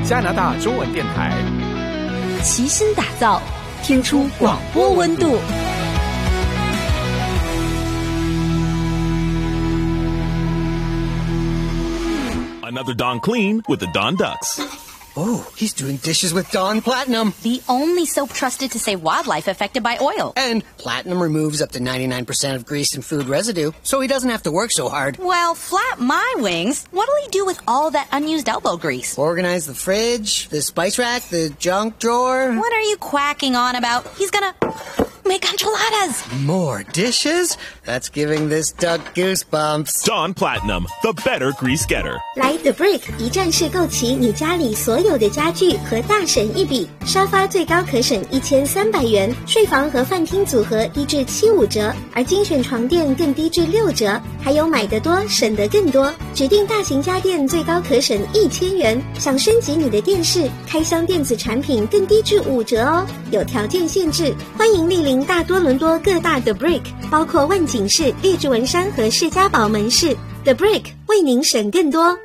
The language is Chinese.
加拿大中文电台， 齐心打造，听出广播温度。 Another Dawn clean with the Dawn Ducks. Oh, he's doing dishes with Dawn Platinum. The only soap trusted to save wildlife affected by oil. And Platinum removes up to 99% of grease and food residue, so he doesn't have to work so hard. Well, flap my wings. What'll he do with all that unused elbow grease? Organize the fridge, the spice rack, the junk drawer. What are you quacking on about? He's gonna make enchiladas. More dishes? That's giving this duck goosebumps. Dawn Platinum, the better grease getter. 来 The Brick 一站式购齐你家里所有的家具和大省一笔，沙发最高可省1300元，睡房和饭厅组合低至75折，而精选床垫更低至6折，还有买得多省得更多，指定大型家电最高可省1000元，想升级你的电视，开箱电子产品更低至5折哦，有条件限制，欢迎莅临大多伦多各大 The Brick， 包括万景市、列治文山和士嘉堡门市。The Brick 为您省更多。